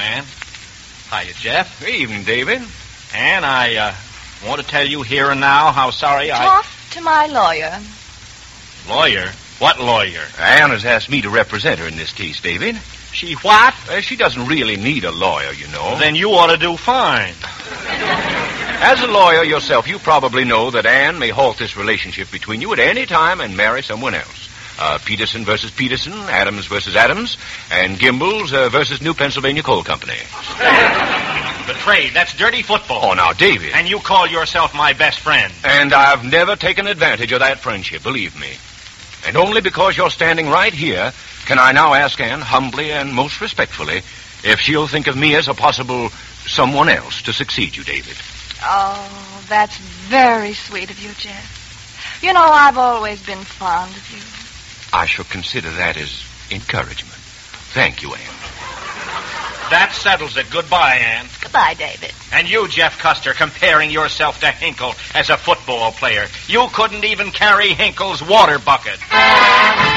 Ann. Hiya, Jeff. Good evening, David. Ann, I want to tell you here and now how sorry Talk to my lawyer. Lawyer? What lawyer? Ann has asked me to represent her in this case, David. She what? She doesn't really need a lawyer, you know. Then you ought to do fine. As a lawyer yourself, you probably know that Ann may halt this relationship between you at any time and marry someone else. Peterson versus Peterson, Adams versus Adams, and Gimbels versus New Pennsylvania Coal Company. Betrayed. That's dirty football. Oh, now, David. And you call yourself my best friend. And I've never taken advantage of that friendship, believe me. And only because you're standing right here can I now ask Ann humbly and most respectfully if she'll think of me as a possible someone else to succeed you, David. Oh, that's very sweet of you, Jeff. You know, I've always been fond of you. I shall consider that as encouragement. Thank you, Ann. That settles it. Goodbye, Ann. Goodbye, David. And you, Jeff Custer, comparing yourself to Hinkle as a football player. You couldn't even carry Hinkle's water bucket.